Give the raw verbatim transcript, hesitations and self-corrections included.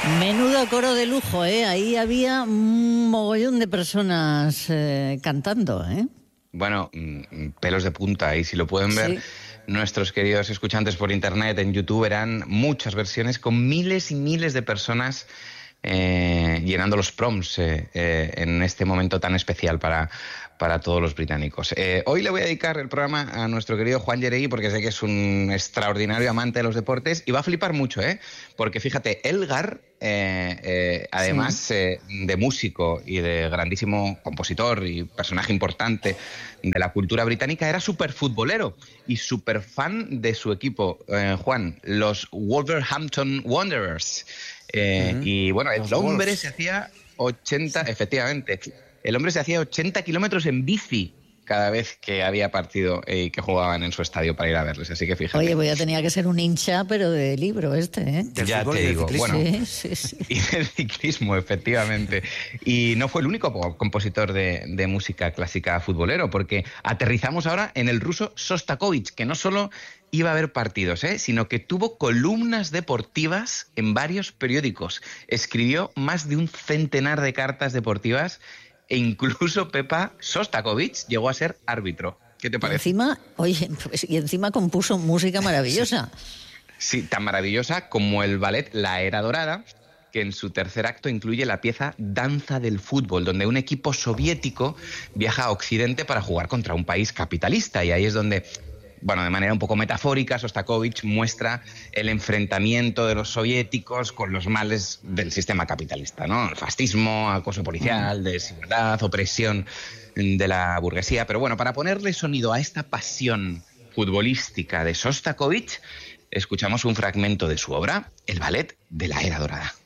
Menudo coro de lujo, ¿eh? Ahí había un mogollón de personas eh, cantando, ¿eh? Bueno, pelos de punta, y si lo pueden ver, sí, nuestros queridos escuchantes por internet, en YouTube, verán muchas versiones con miles y miles de personas eh, llenando los proms eh, eh, en este momento tan especial para, para todos los británicos. Eh, hoy le voy a dedicar el programa a nuestro querido Juan Yeregui, porque sé que es un extraordinario amante de los deportes y va a flipar mucho, ¿eh? Porque fíjate, Elgar, eh, eh, además sí. eh, de músico y de grandísimo compositor y personaje importante de la cultura británica, era súper futbolero y súper fan de su equipo, eh, Juan, los Wolverhampton Wanderers. Eh, uh-huh. Y bueno, el los hombre Wolves. se hacía ochenta, efectivamente, el hombre se hacía ochenta kilómetros en bici cada vez que había partido y que jugaban en su estadio para ir a verles, así que fíjate. Oye, pues ya tenía que ser un hincha, pero de libro este, ¿eh? Del ya te digo, bueno, sí, sí, sí. Y del ciclismo, efectivamente. Y no fue el único compositor de, de música clásica futbolero, porque aterrizamos ahora en el ruso Sostakovich, que no solo iba a haber partidos, ¿eh? sino que tuvo columnas deportivas en varios periódicos. Escribió más de un centenar de cartas deportivas. E incluso, Pepa, Sostakovich llegó a ser árbitro. ¿Qué te parece? Y encima, oye, pues, y encima compuso música maravillosa. Sí, tan maravillosa como el ballet La Era Dorada, que en su tercer acto incluye la pieza Danza del Fútbol, donde un equipo soviético viaja a Occidente para jugar contra un país capitalista. Y ahí es donde, bueno, de manera un poco metafórica, Sostakovich muestra el enfrentamiento de los soviéticos con los males del sistema capitalista, ¿no? El fascismo, acoso policial, desigualdad, opresión de la burguesía. Pero bueno, para ponerle sonido a esta pasión futbolística de Sostakovich, escuchamos un fragmento de su obra, el ballet de La Era Dorada.